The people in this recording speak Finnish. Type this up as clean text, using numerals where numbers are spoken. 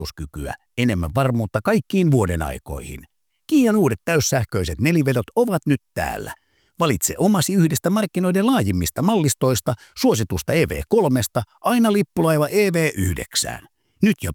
suorituskykyä, enemmän varmuutta kaikkiin vuoden aikoihin. Kian uudet täyssähköiset nelivedot ovat nyt täällä. Valitse omasi yhdestä markkinoiden laajimmista mallistoista, suositusta EV3 aina lippulaiva EV9. Nyt jo